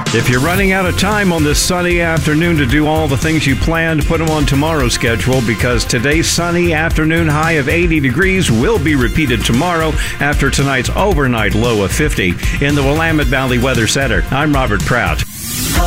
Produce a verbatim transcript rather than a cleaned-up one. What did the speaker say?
If you're running out of time on this sunny afternoon to do all the things you planned, put them on tomorrow's schedule, because today's sunny afternoon high of eighty degrees will be repeated tomorrow after tonight's overnight low of fifty. In the Willamette Valley Weather Center, I'm Robert Pratt.